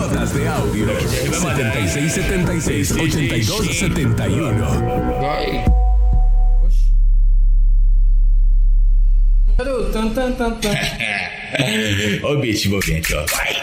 Notas de audio 7676-8271. Cadê o tan tan tan tan? Ó o beat envolvente, ó. Vai.